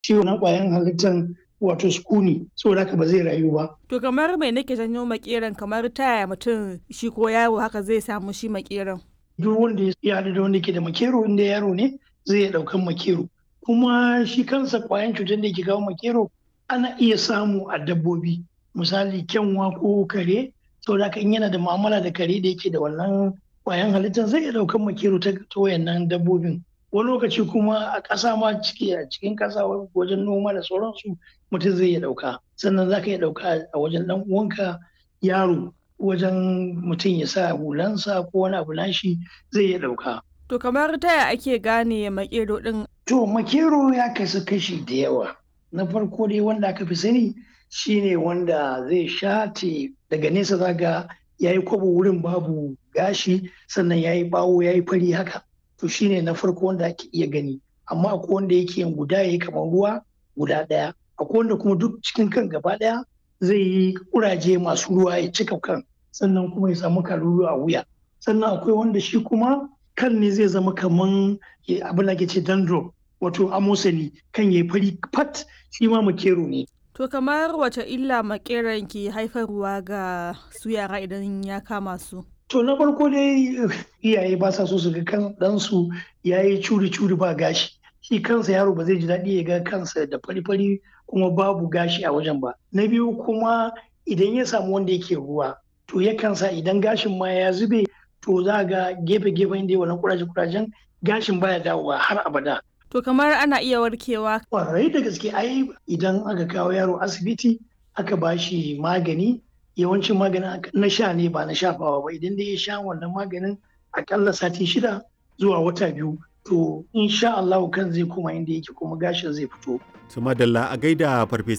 shi wannan ƙwayan halittan wato sukuni saboda haka ba zai rayu ba. To kamar mai nake janyo makeran, kamar ta yaya mutum shi ko yaro haka zai samu shi makeran? Duk wanda ya haɗu da wanda ke da makero, inda yaro ne zai iya ɗaukan makero. Kuma shi kansa ƙwayan cutar da ke kawo makero ana iya samu a dabbobi, misali kyanwa ko kare, saboda haka in yana da mu'amala da kare da yake da wannan ƙwayan halittar zai iya ɗaukan makero ta wayannan dabbobin. Wani lokaci kuma a ƙasa ma a cikin ƙasa wajen noma da sauransu mutum zai iya ɗauka. Sannan za ka iya ɗauka a wajen ɗan uwanka yaro, wajen mutum ya sa hulansa ko wani abu nashi zai iya ɗauka. To kamar ta yaya ake gane makero ɗin? To makero ya kasu kashi da yawa. Na farko dai wanda aka fi sani shine wanda zai shate daga nesa zaga ya yi kwabo wurin babu gashi, sannan ya yi bawo ya yi fari haka. To shine na farko wanda ake iya gani. Amma akwai wanda yake yin guda ya yi kamar ruwa guda ɗaya. Akwai wanda kuma duk cikin kan gaba ɗaya zai yi kuraje masu ruwa ya cika kan, sannan kuma ya samu kalulu a wuya. Sannan akwai wanda shi kuma kan ne zai zama kaman abin da ake ce dandruff, wato amosani, kan ya fari fat, shi ma makero ne. To kamar wace illa makeran ke haifarwa ga su yara idan ya kama su? To na farko dai iyaye ba sa so su ga kan ɗansu ya yi curi-curi ba gashi. Shi kansa yaro ba zai ji daɗi ya ga kansa da fari-fari kuma babu gashi a wajen ba. Na biyu kuma idan ya samu wanda yake ruwa, to yakan sa idan gashin ma ya zube, to za ga gefe-gefen da wannan kuraje-kurajen gashin baya dawowa har abada. To kamar ana iya warkewa? Kwarai da gaske, ai idan aka kawo yaro asibiti aka ba shi magani, yawancin maganin na sha ne ba na shafawa ba. Idan dai ya sha wannan maganin akalla sati 6 zuwa wata 2, to insha Allah kan zai koma inda yake kuma gashin zai fito. Su madalla a gaida Farfesa